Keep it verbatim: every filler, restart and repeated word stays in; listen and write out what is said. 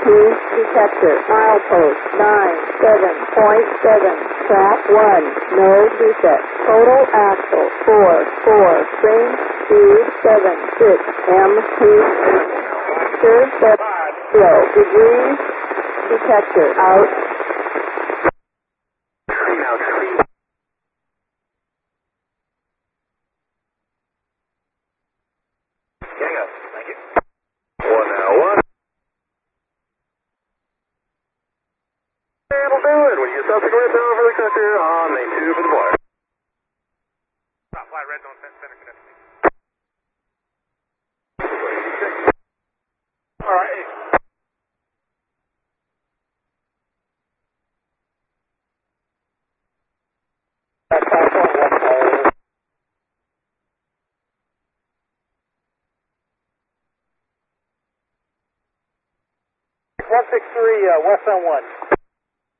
P detector. Milepost nine seven point seven. Track one. No defect. Total axle four four. Range speed seven six. M P. Sir seven zero. Degrees detector out. That'll do it. When you get subsequent down for the connector on main two for the boy. Stop, fly red zone, center connector. All right. That's platform one call. one six three, uh, west on one.